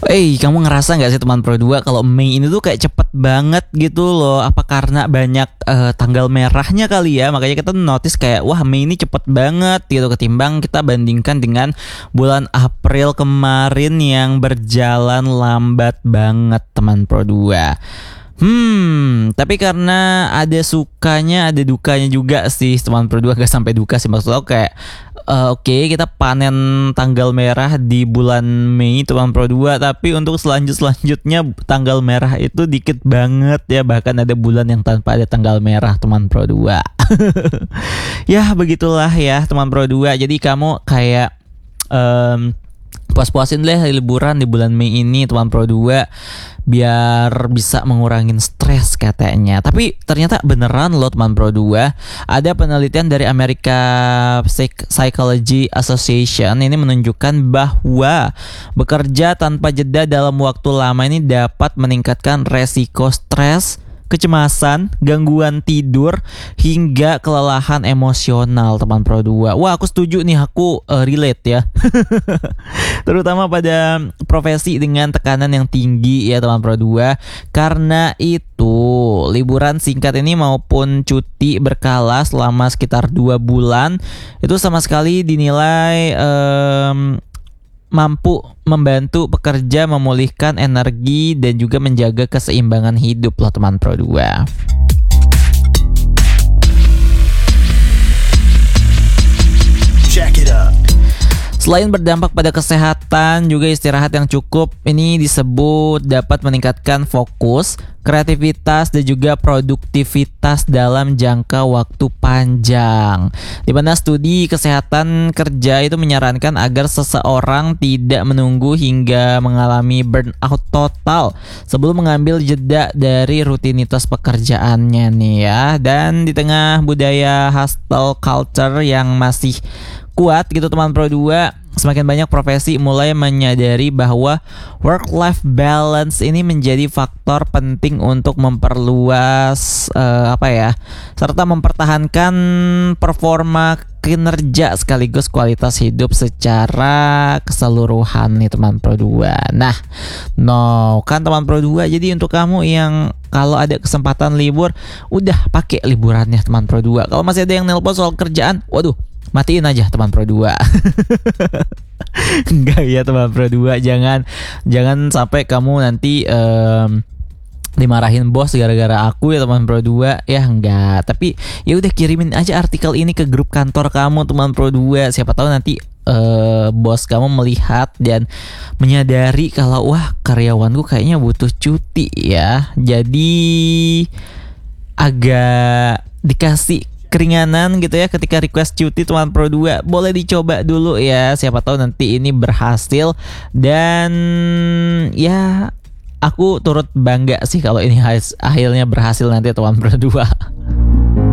Kamu ngerasa nggak sih teman Pro 2 kalau Mei ini tuh kayak cepet banget gitu loh? Apa karena banyak tanggal merahnya kali ya? Makanya kita notice kayak wah Mei ini cepet banget gitu ketimbang kita bandingkan dengan bulan April kemarin yang berjalan lambat banget teman Pro 2. Tapi karena ada sukanya ada dukanya juga sih teman Pro 2, gak sampai duka sih maksudnya kayak Oke, kita panen tanggal merah di bulan Mei teman Pro 2, tapi untuk selanjutnya tanggal merah itu dikit banget ya, bahkan ada bulan yang tanpa ada tanggal merah teman Pro 2. Ya begitulah ya teman Pro 2. Jadi kamu kayak puas-puasin deh liburan di bulan Mei ini teman Pro 2 biar bisa mengurangin stres katanya. Tapi ternyata beneran loh teman Pro 2. Ada penelitian dari America Psychology Association ini menunjukkan bahwa bekerja tanpa jeda dalam waktu lama ini dapat meningkatkan resiko stres, kecemasan, gangguan tidur, hingga kelelahan emosional teman Pro 2. Wah aku setuju nih, aku relate ya. Terutama pada profesi dengan tekanan yang tinggi ya teman Pro 2. Karena itu liburan singkat ini maupun cuti berkala selama sekitar 2 bulan itu sama sekali dinilai mampu membantu pekerja memulihkan energi dan juga menjaga keseimbangan hidup loh teman Pro 2. Check it out. Selain berdampak pada kesehatan, juga istirahat yang cukup ini disebut dapat meningkatkan fokus, kreativitas, dan juga produktivitas dalam jangka waktu panjang. Di mana studi kesehatan kerja itu menyarankan agar seseorang tidak menunggu hingga mengalami burnout total sebelum mengambil jeda dari rutinitas pekerjaannya nih ya. Dan di tengah budaya hustle culture yang masih kuat gitu teman Pro 2, semakin banyak profesi mulai menyadari bahwa work-life balance ini menjadi faktor penting untuk memperluas serta mempertahankan performa kinerja sekaligus kualitas hidup secara keseluruhan nih teman Pro 2. Nah, kan teman Pro 2, jadi untuk kamu yang kalau ada kesempatan libur, udah pakai liburannya teman Pro 2. Kalau masih ada yang nelpon soal kerjaan, waduh, matiin aja teman Pro 2. Enggak ya teman Pro 2, jangan sampai kamu nanti dimarahin bos gara-gara aku ya teman Pro 2 ya, enggak. Tapi ya udah kirimin aja artikel ini ke grup kantor kamu teman Pro 2. Siapa tahu nanti bos kamu melihat dan menyadari kalau wah karyawanku kayaknya butuh cuti ya. Jadi agak dikasih keringanan gitu ya ketika request cuti teman Pro 2. Boleh dicoba dulu ya, siapa tahu nanti ini berhasil. Dan ya aku turut bangga sih kalau ini akhirnya berhasil nanti teman Pro 2.